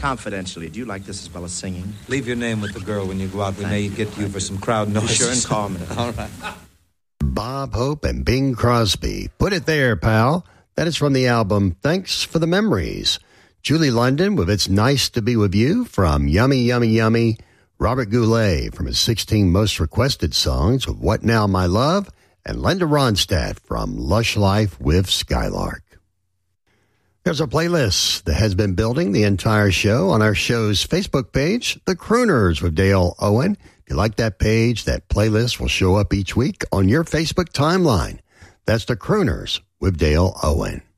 confidentially, do you like this as well as singing? Leave your name with the girl when you go out. We may get you for some crowd noise. Be sure and call me. All right. Bob Hope and Bing Crosby. Put it there, pal. That is from the album Thanks for the Memories. Julie London with It's Nice to Be With You from Yummy, Yummy, Yummy. Robert Goulet from his 16 most requested songs with What Now, My Love. And Linda Ronstadt from Lush Life with Skylark. There's a playlist that has been building the entire show on our show's Facebook page, The Crooners with Dale Owen. If you like that page, that playlist will show up each week on your Facebook timeline. That's The Crooners with Dale Owen.